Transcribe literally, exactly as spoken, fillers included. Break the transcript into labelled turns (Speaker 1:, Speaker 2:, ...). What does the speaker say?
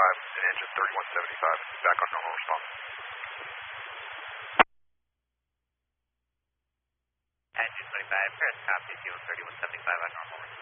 Speaker 1: seventy-five and engine thirty-one seventy-five. Back on normal response.
Speaker 2: Engine twenty-five, press copy, fuel thirty-one seventy-five on normal response.